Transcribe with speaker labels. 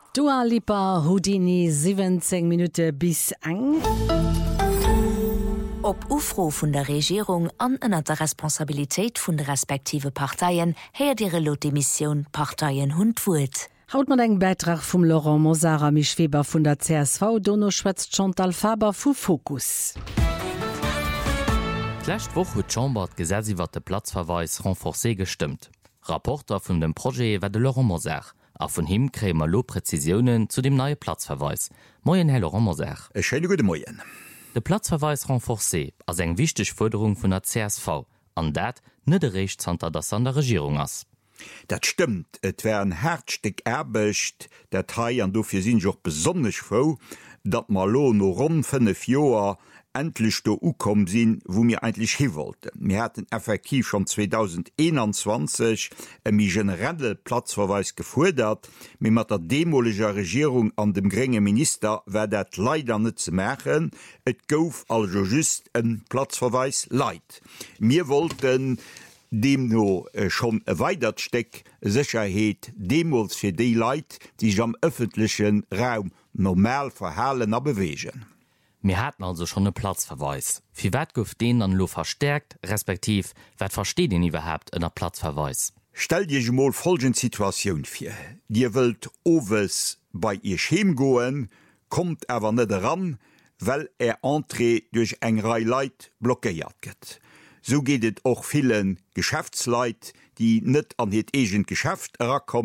Speaker 1: Dua Lipa Houdini 17 Minuten bis eng.
Speaker 2: Op Ufro vun der Regierung an ënner der Responsabiltäit vun de respektive Parteiien her Dire Lodemission Parteiien hundwurt.
Speaker 1: Haut man eng Beitrag vum Laurent Mosara Mischweber vun der CSV Donno schwätzt Chantal Faber vu Fokus.
Speaker 3: D'lächt woch huet Chambord Gesetz iwwer de Platzverweis renforcé gestimmt. Rapporter vun dem Projekt war de Laurent Moser. A vun him krämer lo Präzisionen zu dem neue Platzverweis. Moien Herr Laurent Moser.
Speaker 4: Gute Moien.
Speaker 3: De Platzverweis renforcé as eng wichtig Forderung vun der CSV, an dat net de Rechtszanter das an der Regierung ass.
Speaker 4: Dat stimmt, et wär ein Herzstück erbecht, der Teil an dofir sinn joch besonnech froh, dat mal lo no rund 5 Joer endlich do ukom sinn, wo mir eigentlich hi wollte. Mir hatten effektiv schon 2021 mi generelle Platzverweis gefordert, mir mat der demoliger Regierung an dem geringe Minister wär dat leider net ze machen, et gouf also just en Platzverweis leid. Mir wollten dem no schon erweitert steck Sicherheit Demos fir die Leiit, die sich am öffentlichen Raum normal verhalen a bewegen.
Speaker 3: Mir hatten also schon e Platzverweis. Wie wat gouf den an lo verstärkt, respektiv wat versteht den überhaupt in der Platzverweis?
Speaker 4: Stell dir mal folgende Situation vor. Dir wollt Owes bei ihr Schem goen, kommt aber net ran, weil Entree durch eng Reihe Leiit blockiert geht. So geht es auch vielen Geschäftsleit, die net an het egent Geschäft rakommen.